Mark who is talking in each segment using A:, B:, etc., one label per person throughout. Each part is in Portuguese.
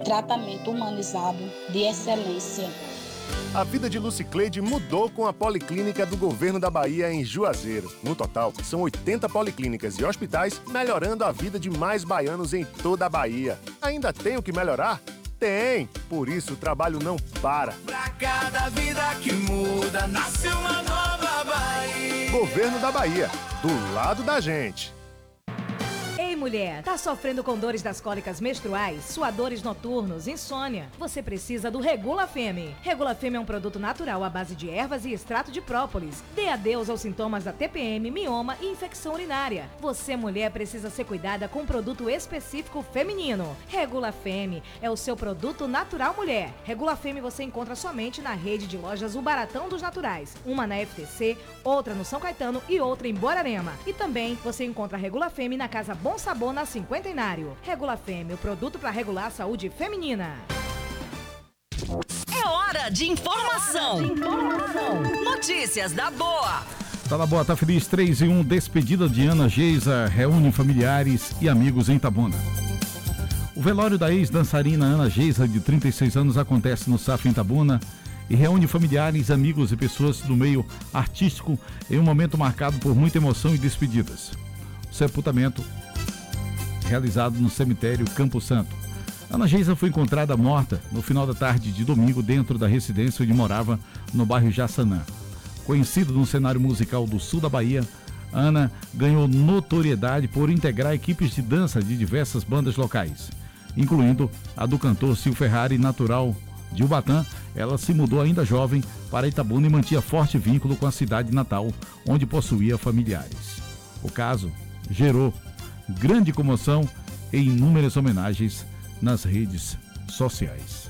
A: Tratamento humanizado de excelência.
B: A vida de Lucicleide mudou com a Policlínica do Governo da Bahia em Juazeiro. No total, são 80 policlínicas e hospitais melhorando a vida de mais baianos em toda a Bahia. Ainda tem o que melhorar? Tem! Por isso o trabalho não para.
C: Pra cada vida que muda, nasce uma nova Bahia.
B: Governo da Bahia, do lado da gente.
D: Ei, mulher, tá sofrendo com dores das cólicas menstruais, suadores noturnos, insônia? Você precisa do Regula Femme. Regula Femme é um produto natural à base de ervas e extrato de própolis. Dê adeus aos sintomas da TPM, mioma e infecção urinária. Você, mulher, precisa ser cuidada com um produto específico feminino. Regula Femme é o seu produto natural, mulher. Regula Femme você encontra somente na rede de lojas O Baratão dos Naturais. Uma na FTC, outra no São Caetano e outra em Borarema. E também você encontra a Regula Femme na Casa Bom Sabor na Cinquentenário. Regula Femme, o produto para regular a saúde feminina.
E: É hora de informação. Notícias da boa.
F: Tá na boa, tá feliz. 3 em 1, despedida de Ana Geisa, reúne familiares e amigos em Itabuna. O velório da ex-dançarina Ana Geisa, de 36 anos, acontece no SAF em Itabuna e reúne familiares, amigos e pessoas do meio artístico em um momento marcado por muita emoção e despedidas. O sepultamento realizado no cemitério Campo Santo. Ana Geisa foi encontrada morta no final da tarde de domingo dentro da residência onde morava no bairro Jaçanã. Conhecida no cenário musical do sul da Bahia, Ana ganhou notoriedade por integrar equipes de dança de diversas bandas locais, incluindo a do cantor Sil Ferrari, natural de Ubatã. Ela se mudou ainda jovem para Itabuna e mantinha forte vínculo com a cidade natal, onde possuía familiares. O caso gerou grande comoção e inúmeras homenagens nas redes sociais.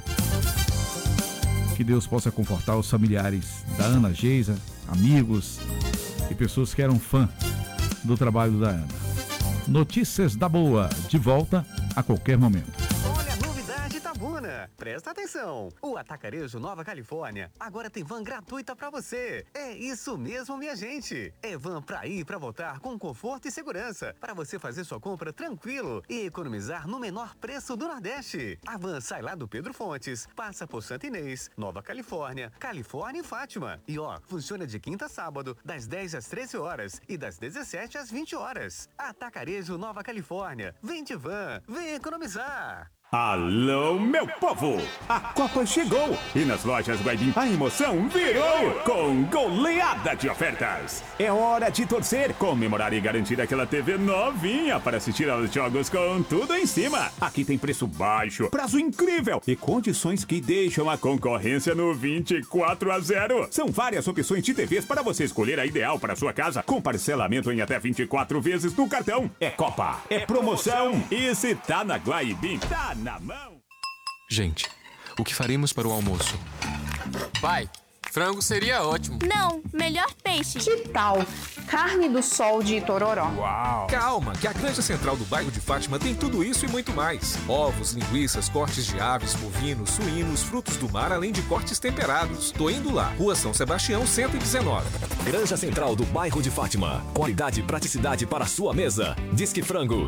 F: Que Deus possa confortar os familiares da Ana Geisa, amigos e pessoas que eram fã do trabalho da Ana. Notícias da boa, de volta a qualquer momento.
G: Itabuna, presta atenção! O Atacarejo Nova Califórnia agora tem van gratuita pra você. É isso mesmo, minha gente. É van pra ir e pra voltar com conforto e segurança, para você fazer sua compra tranquilo e economizar no menor preço do Nordeste. A van sai lá do Pedro Fontes, passa por Santa Inês, Nova Califórnia, Califórnia e Fátima. E funciona de quinta a sábado, das 10 às 13 horas e das 17 às 20 horas. Atacarejo Nova Califórnia. Vem de van, vem economizar!
H: Alô, meu povo! A Copa chegou e nas lojas Guaibim a emoção virou com goleada de ofertas. É hora de torcer, comemorar e garantir aquela TV novinha para assistir aos jogos com tudo em cima. Aqui tem preço baixo, prazo incrível e condições que deixam a concorrência no 24/0. São várias opções de TVs para você escolher a ideal para sua casa, com parcelamento em até 24 vezes no cartão. É Copa, é promoção e se tá na Guaibim, tá na mão.
I: Gente, o que faremos para o almoço?
J: Pai, frango seria ótimo.
K: Não, melhor peixe.
L: Que tal carne do sol de Itororó?
I: Uau!
M: Calma, que a Granja Central do bairro de Fátima tem tudo isso e muito mais. Ovos, linguiças, cortes de aves, bovinos, suínos, frutos do mar, além de cortes temperados. Tô indo lá. Rua São Sebastião, 119.
N: Granja Central do bairro de Fátima. Qualidade e praticidade para a sua mesa. Disque Frango,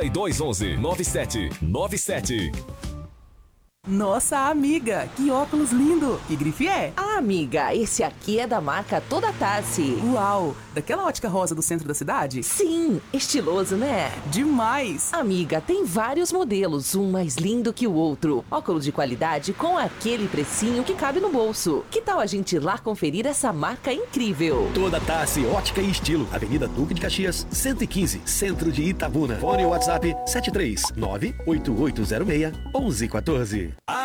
N: 3211-9797.
O: Nossa, amiga, que óculos lindo! Que grife é?
P: Ah, amiga, esse aqui é da marca Toda Tassi.
O: Uau, daquela ótica rosa do centro da cidade?
P: Sim, estiloso, né?
O: Demais!
P: Amiga, tem vários modelos, um mais lindo que o outro. Óculos de qualidade com aquele precinho que cabe no bolso. Que tal a gente ir lá conferir essa marca incrível?
Q: Toda Tassi, ótica e estilo. Avenida Duque de Caxias, 115, centro de Itabuna. Fone WhatsApp 739-8806-1114.